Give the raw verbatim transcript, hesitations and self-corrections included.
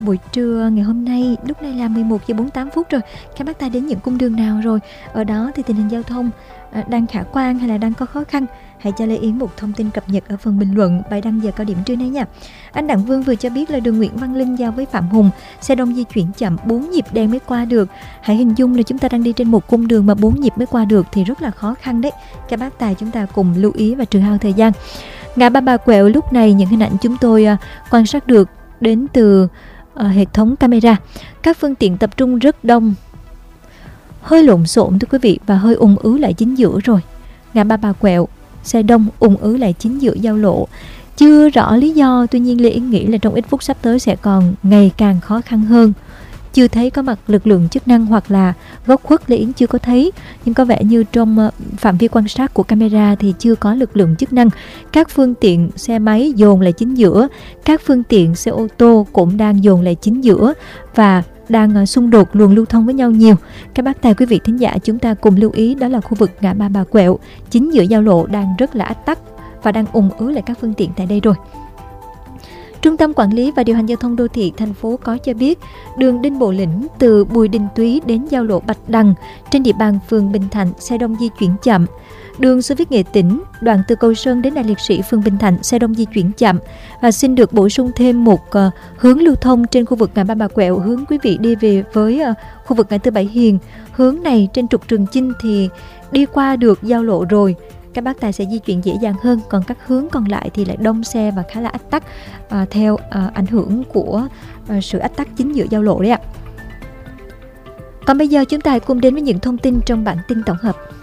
Buổi trưa ngày hôm nay, lúc này là mười một giờ bốn mươi tám phút rồi. Các bác ta đến những cung đường nào rồi? Ở đó thì tình hình giao thông à, đang khả quan hay là đang có khó khăn? Hãy cho Lê Yến một thông tin cập nhật ở phần bình luận bài đăng giờ cao điểm trưa nay nha. Anh Đặng Vương vừa cho biết là đường Nguyễn Văn Linh giao với Phạm Hùng, xe đông di chuyển chậm, bốn nhịp đèn mới qua được. Hãy hình dung là chúng ta đang đi trên một cung đường mà bốn nhịp mới qua được thì rất là khó khăn đấy. Các bác tài chúng ta cùng lưu ý và trừ hao thời gian. Ngã ba Bà Quẹo lúc này những hình ảnh chúng tôi à, quan sát được đến từ à, hệ thống camera. Các phương tiện tập trung rất đông, hơi lộn xộn thưa quý vị, và hơi ùn ứ lại chính giữa rồi. Ngã ba Bà Quẹo, xe đông ùn ứ lại chính giữa giao lộ. Chưa rõ lý do, tuy nhiên Lê Yến nghĩ là trong ít phút sắp tới sẽ còn ngày càng khó khăn hơn. Chưa thấy có mặt lực lượng chức năng hoặc là góc khuất, Lê Yến chưa có thấy, nhưng có vẻ như trong phạm vi quan sát của camera thì chưa có lực lượng chức năng. Các phương tiện xe máy dồn lại chính giữa, các phương tiện xe ô tô cũng đang dồn lại chính giữa và đang xung đột luồng lưu thông với nhau nhiều. Các bác tài quý vị thính giả chúng ta cùng lưu ý, đó là khu vực ngã ba Bà Quẹo, chính giữa giao lộ đang rất là ách tắc và đang ùn ứ lại các phương tiện tại đây rồi. Trung tâm Quản lý và Điều hành Giao thông Đô thị thành phố có cho biết, đường Đinh Bộ Lĩnh từ Bùi Đình Túy đến giao lộ Bạch Đằng trên địa bàn phường Bình Thạnh, xe đông di chuyển chậm. Đường Xô Viết Nghệ Tĩnh, đoạn từ Cầu Sơn đến Đại Liệt Sĩ, phường Bình Thạnh, xe đông di chuyển chậm. Và xin được bổ sung thêm một uh, hướng lưu thông trên khu vực ngã ba Bà Quẹo, hướng quý vị đi về với uh, khu vực ngã tư Bảy Hiền. Hướng này trên trục Trường Chinh thì đi qua được giao lộ rồi, các bác tài sẽ di chuyển dễ dàng hơn, còn các hướng còn lại thì lại đông xe và khá là ách tắc à, theo à, ảnh hưởng của à, sự ách tắc chính giữa giao lộ đấy ạ. Còn bây giờ chúng ta hãy cùng đến với những thông tin trong bản tin tổng hợp.